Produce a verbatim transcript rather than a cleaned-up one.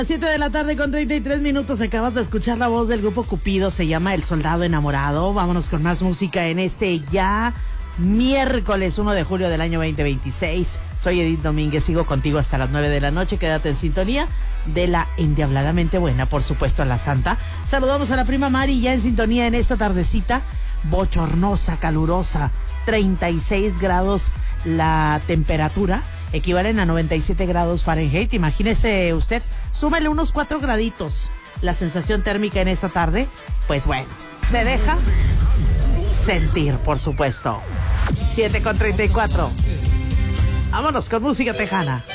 siete de la tarde con treinta y tres minutos. Acabas de escuchar la voz del grupo Cupido. Se llama El Soldado Enamorado. Vámonos con más música en este ya miércoles uno de julio del año veinte veintiséis. Soy Edith Domínguez. Sigo contigo hasta las nueve de la noche. Quédate en sintonía de la endiabladamente buena, por supuesto, a la santa. Saludamos a la prima Mari ya en sintonía en esta tardecita bochornosa, calurosa. treinta y seis grados la temperatura. Equivalen a noventa y siete grados Fahrenheit. Imagínese usted, súmele unos cuatro graditos. La sensación térmica en esta tarde, pues bueno, se deja sentir, por supuesto. siete con treinta y cuatro. Vámonos con música tejana.